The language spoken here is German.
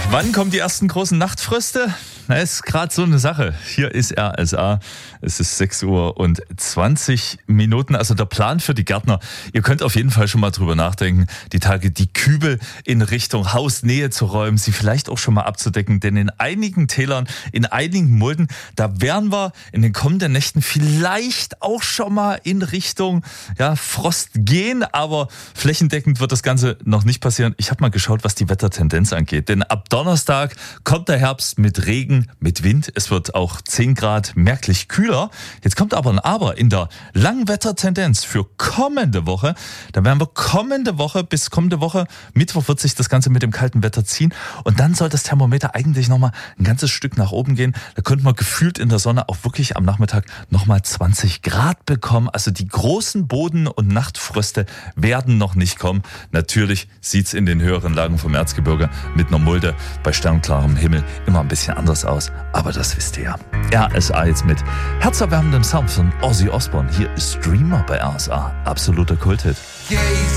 Wann kommen die ersten großen Nachtfröste? Na, ist gerade so eine Sache. Hier ist RSA. Es ist 6:20 Uhr. Also der Plan für die Gärtner. Ihr könnt auf jeden Fall schon mal drüber nachdenken, die Tage die Kübel in Richtung Hausnähe zu räumen, sie vielleicht auch schon mal abzudecken. Denn in einigen Tälern, in einigen Mulden, da werden wir in den kommenden Nächten vielleicht auch schon mal in Richtung Frost gehen. Aber flächendeckend wird das Ganze noch nicht passieren. Ich habe mal geschaut, was die Wettertendenz angeht. Denn ab Donnerstag kommt der Herbst mit Regen, mit Wind. Es wird auch 10 Grad merklich kühler. Jetzt kommt aber ein Aber in der Langwettertendenz für kommende Woche. Da werden wir bis kommende Woche, Mittwoch wird sich das Ganze mit dem kalten Wetter ziehen. Und dann soll das Thermometer eigentlich nochmal ein ganzes Stück nach oben gehen. Da könnte man gefühlt in der Sonne auch wirklich am Nachmittag nochmal 20 Grad bekommen. Also die großen Boden- und Nachtfröste werden noch nicht kommen. Natürlich sieht's in den höheren Lagen vom Erzgebirge mit einer Mulde bei sternklarem Himmel immer ein bisschen anders aus. Aber das wisst ihr ja. RSA jetzt mit herzerwärmendem Sound von Ozzy Osbourne. Hier ist Dreamer bei RSA. Absoluter Kulthit.